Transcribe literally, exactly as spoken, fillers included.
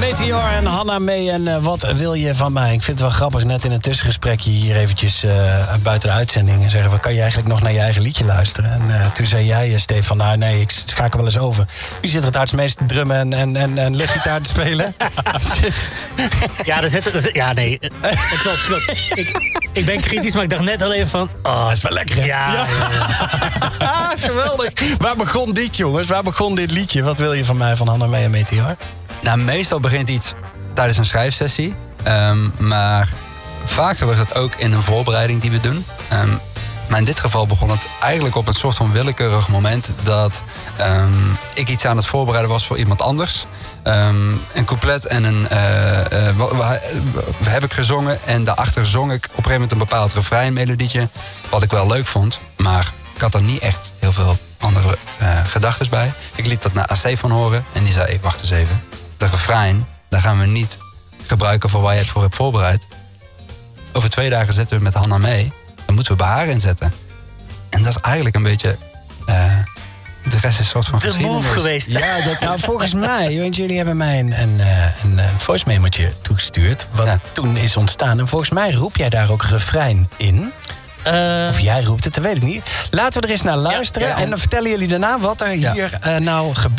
Meteor en Hanna mee en uh, wat wil je van mij? Ik vind het wel grappig, net in een tussengesprekje hier eventjes uh, buiten de uitzending en zeggen, kan je eigenlijk nog naar je eigen liedje luisteren? En uh, toen zei jij, uh, Stefan, nou nee, ik schakel wel eens over. U zit er het hardst meest te drummen en, en, en, en luchtgitaar te spelen. Ja, daar zit, er, ja, nee, het klopt, klopt. Ik, ik ben kritisch, maar ik dacht net al even van, oh, dat is wel lekker, hè? Ja, ja. ja, ja. Geweldig. Waar begon dit, jongens? Waar begon dit liedje? Wat wil je van mij, van Hanna mee en Meteor? Nou, meestal begint iets tijdens een schrijfsessie. Um, maar vaak gebeurt het ook in een voorbereiding die we doen. Um, maar in dit geval begon het eigenlijk op een soort van willekeurig moment dat um, ik iets aan het voorbereiden was voor iemand anders. Um, een couplet en een... Uh, uh, we, we heb ik gezongen en daarachter zong ik op een gegeven moment een bepaald refreinmelodietje. Wat ik wel leuk vond, maar ik had er niet echt heel veel andere uh, gedachten bij. Ik liet dat naar Stefan horen en die zei, wacht eens even. De refrein, daar gaan we niet gebruiken voor waar je het voor hebt voorbereid. Over twee dagen zetten we met Hanna mee. Dan moeten we bij haar inzetten. En dat is eigenlijk een beetje... Uh, de rest is een soort van de move geweest. Ja, dat, nou, volgens mij, want jullie hebben mij een, een, een, een voice memo'tje toegestuurd. Wat ja. toen is ontstaan. En volgens mij roep jij daar ook refrein in. Uh, of jij roept het, dat weet ik niet. Laten we er eens naar luisteren. Ja, ja, en... en dan vertellen jullie daarna wat er hier ja. uh, nou gebeurt.